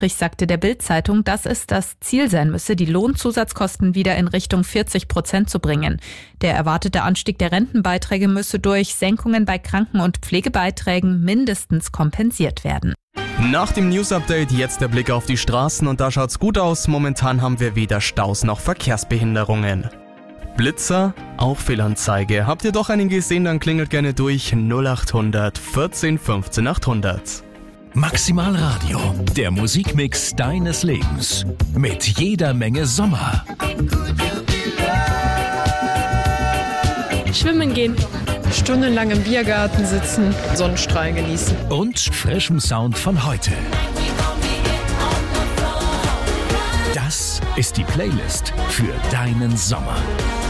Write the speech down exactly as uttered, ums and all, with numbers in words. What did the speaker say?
Rich sagte der Bild-Zeitung, dass es das Ziel sein müsse, die Lohnzusatzkosten wieder in Richtung vierzig Prozent zu bringen. Der erwartete Anstieg der Rentenbeiträge müsse durch Senkungen bei Kranken- und Pflegebeiträgen mindestens kompensiert werden. Nach dem News-Update jetzt der Blick auf die Straßen und da schaut's gut aus. Momentan haben wir weder Staus noch Verkehrsbehinderungen. Blitzer, auch Fehlanzeige. Habt ihr doch einen gesehen, dann klingelt gerne durch null acht hundert vierzehn fünfzehn achthundert. Maximal Radio, der Musikmix deines Lebens. Mit jeder Menge Sommer. Schwimmen gehen. Stundenlang im Biergarten sitzen, Sonnenstrahlen genießen. Und frischem Sound von heute. Das ist die Playlist für deinen Sommer.